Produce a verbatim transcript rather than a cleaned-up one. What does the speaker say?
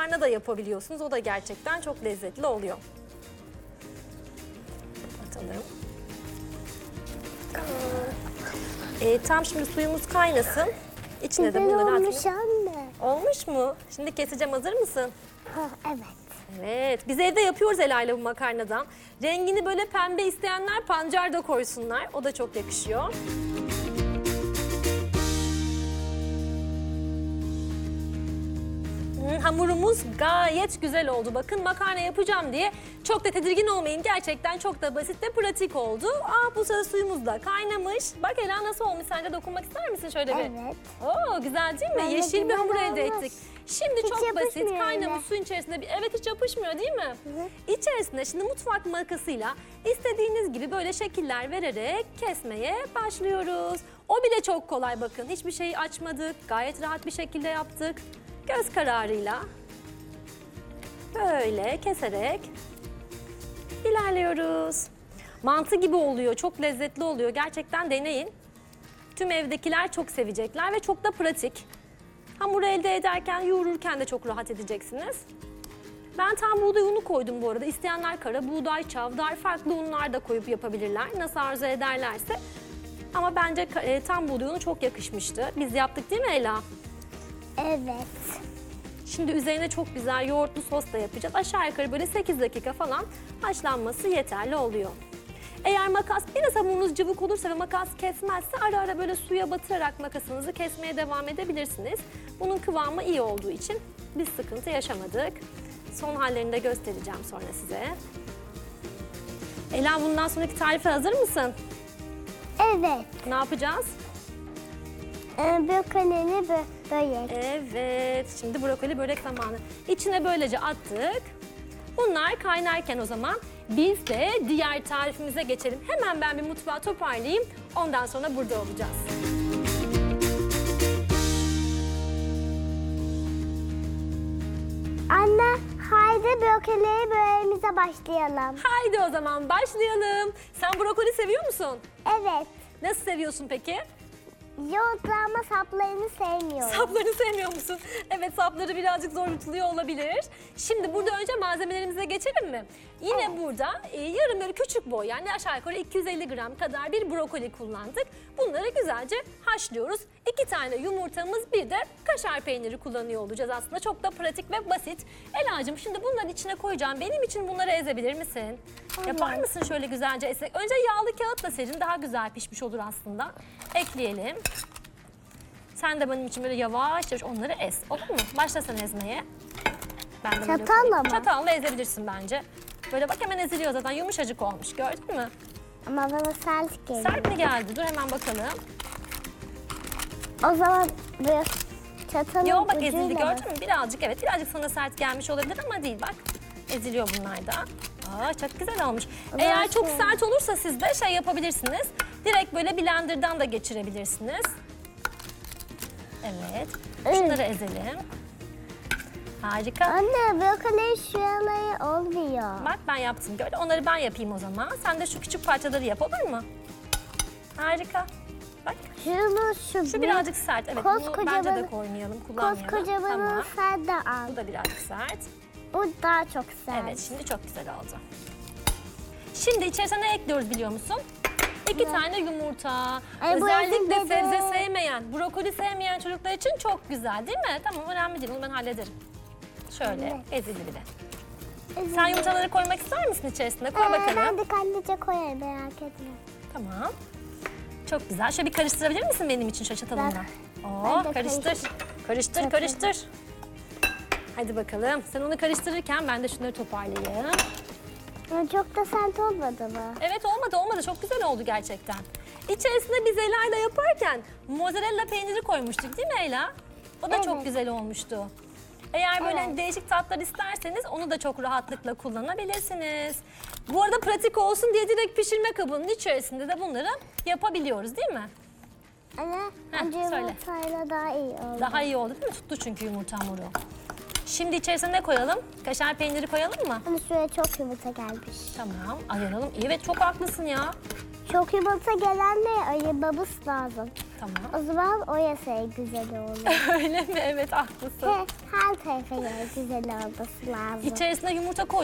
makarna da yapabiliyorsunuz. O da gerçekten çok lezzetli oluyor. Atalım. Ee, tam şimdi suyumuz kaynasın. İçine de Güzel bunları olmuş atayım. anne. Olmuş mu? Şimdi keseceğim. Hazır mısın? Ha, evet. Evet. Biz evde yapıyoruz Ela'yla bu makarnadan. Rengini böyle pembe isteyenler pancar da koysunlar. O da çok yakışıyor. Hmm, hamurumuz gayet güzel oldu. Bakın makarna yapacağım diye çok da tedirgin olmayın. Gerçekten çok da basit ve pratik oldu. Aa, bu sırada suyumuz da kaynamış. Bak Ela nasıl olmuş? Sence dokunmak ister misin şöyle bir? Evet. Oo, güzel değil mi? Bence Yeşil bir güzel hamur elde olmuş. ettik. Şimdi Hiç çok basit yapışmıyor kaynamış öyle. suyun içerisinde bir... Evet, hiç yapışmıyor değil mi? Hı. İçerisine şimdi mutfak makasıyla istediğiniz gibi böyle şekiller vererek kesmeye başlıyoruz. O bile çok kolay bakın. Hiçbir şeyi açmadık. Gayet rahat bir şekilde yaptık. Göz kararıyla böyle keserek ilerliyoruz. Mantı gibi oluyor. Çok lezzetli oluyor. Gerçekten deneyin. Tüm evdekiler çok sevecekler ve çok da pratik. Hamuru elde ederken, yoğururken de çok rahat edeceksiniz. Ben tam buğday unu koydum bu arada. İsteyenler kara buğday, çavdar, farklı unlar da koyup yapabilirler. Nasıl arzu ederlerse. Ama bence e, tam buğday unu çok yakışmıştı. Biz yaptık değil mi Ela? Evet. Şimdi üzerine çok güzel yoğurtlu sos da yapacağız. Aşağı yukarı böyle sekiz dakika falan haşlanması yeterli oluyor. Eğer makas biraz hamurunuz cıvık olursa ve makas kesmezse ara ara böyle suya batırarak makasınızı kesmeye devam edebilirsiniz. Bunun kıvamı iyi olduğu için biz sıkıntı yaşamadık. Son hallerini de göstereceğim sonra size. Ela, bundan sonraki tarife hazır mısın? Evet. Ne yapacağız? Ee, brokolini bö börek. Evet, şimdi brokoli börek zamanı. İçine böylece attık. Bunlar kaynarken o zaman biz de diğer tarifimize geçelim. Hemen ben bir mutfağı toparlayayım. Ondan sonra burada olacağız. Anne, haydi brokoli böreğimize başlayalım. Haydi o zaman başlayalım. Sen brokoli seviyor musun? Evet. Nasıl seviyorsun peki? Yoğurtlu ama saplarını sevmiyorum. Saplarını sevmiyor musun? Evet, sapları birazcık zor yutuluyor olabilir. Şimdi burada önce malzemelerimize geçelim mi? Yine Evet. burada e, yarım böyle küçük boy, yani aşağı yukarı iki yüz elli gram kadar bir brokoli kullandık. Bunları güzelce haşlıyoruz. İki tane yumurtamız, bir de kaşar peyniri kullanıyor olacağız aslında. Çok da pratik ve basit. Ela'cığım, şimdi bunların içine koyacağım. Benim için bunları ezebilir misin? Olur. Yapar mısın şöyle güzelce ezek? Önce yağlı kağıtla serin, daha güzel pişmiş olur aslında. Ekleyelim. Sen de benim için böyle yavaş yavaş onları ez. Olur mu? Başla sen ezmeye. Ben de böyle Çatalla koyayım. mı? Çatalla ezebilirsin bence. Böyle bak, hemen eziliyor zaten. Yumuşacık olmuş. Gördün mü? Ama bana sert geliyor. Sert mi geldi? Dur hemen bakalım. O zaman biraz çatalın Yo, bak ucuyla ezildi, bak. gördün mü? Birazcık, evet, birazcık sana sert gelmiş olabilir ama değil bak. Eziliyor bunlar da. Aa, çok güzel olmuş. O Eğer zaman çok şey- sert olursa siz de şey yapabilirsiniz. Direkt böyle blenderdan da geçirebilirsiniz. Evet. Şunları ezelim. Harika. Anne, brokoli şuraları olmuyor. Bak, ben yaptım. Gördün. Onları ben yapayım o zaman. Sen de şu küçük parçaları yap, olur mu? Harika. Bak. Şunu şu, Şu birazcık sert. Evet, bunu Koskocaman- bence de koymayalım, kullanmayalım. koskocamanı Tamam. sen de al. Bu da birazcık sert. Bu daha çok sert. Evet, şimdi çok güzel oldu. Şimdi içerisine ne ekliyoruz biliyor musun? İki Ne? tane yumurta. Ay, bu Özellikle ezildi. sebze sevmeyen, brokoli sevmeyen çocuklar için çok güzel değil mi? Tamam, önemli değil, onu ben hallederim. Şöyle, Evet. ezildi bile. Ezildi. Sen yumurtaları koymak ister misin içerisine? Koy Ee, bakalım. Ben dikkatlice koyarım, merak etme. Tamam. Çok güzel. Şöyle bir karıştırabilir misin benim için şu çatalımla? Ben Oo, de karıştır. karıştır. Karıştır, Çatal. karıştır. Hadi bakalım. Sen onu karıştırırken ben de şunları toparlayayım. Ya çok da sert olmadı mı? Evet, olmadı olmadı. Çok güzel oldu gerçekten. İçerisine biz Ela'yla yaparken mozzarella peyniri koymuştuk değil mi Ela? O da çok Evet. güzel olmuştu. Eğer böyle Evet. değişik tatlar isterseniz onu da çok rahatlıkla kullanabilirsiniz. Bu arada pratik olsun diye direkt pişirme kabının içerisinde de bunları yapabiliyoruz değil mi? Anne, Heh, önce söyle. yumurtayla daha iyi oldu. Daha iyi oldu değil mi? Tuttu çünkü yumurta hamuru. Şimdi içerisine ne koyalım? Kaşar peyniri koyalım mı? Hani şuraya çok yumurta gelmiş. Tamam, ayıralım. Evet, çok haklısın ya. Çok yumurta gelenle ayırmamız lazım. Tamam. O zaman o yasaya güzel olur. Öyle mi? Evet, haklısın. He, her tarafa göre güzel olması lazım. İçerisine yumurta koy.